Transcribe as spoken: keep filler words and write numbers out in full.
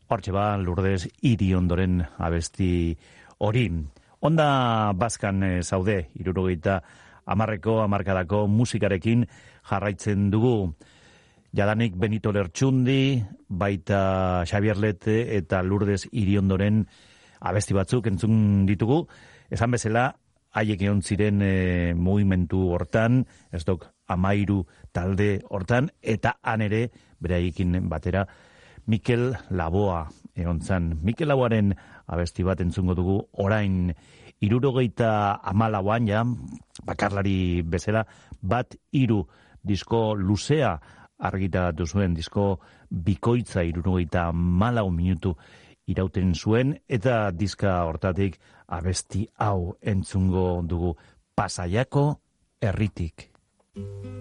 Hortxe ba, Lourdes Iriondoren abesti hori. Onda bazkan e, zaude, hirurogeita hamarreko hamarkadako musikarekin jarraitzen dugu. Jadanik Benito Lertxundi, baita Xabier Lete eta Lourdes Iriondoren abesti batzuk entzun ditugu. Esan bezala, haiek egon ziren e, mugimendu hortan, ez dok amairu talde hortan, eta han ere, beraiekin batera, Mikel Laboa egon zan. Mikel Laboaren abesti bat entzungo dugu orain hirurogeita hamalauan, ja, bakarlari bezala, bat hiru disko luzea argitaratu zuen, disko bikoitza hirurogeita hamalau minutu irauten zuen, eta diska hortatik abesti hau entzungo dugu, Pasaiako herritik.